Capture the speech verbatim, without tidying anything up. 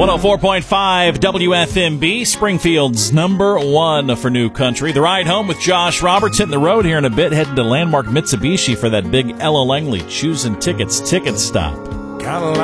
one oh four point five W F M B, Springfield's number one for new country. The ride home with Josh Roberts hitting the road here in a bit, heading to Landmark Mitsubishi for that big Ella Langley choosing tickets ticket stop.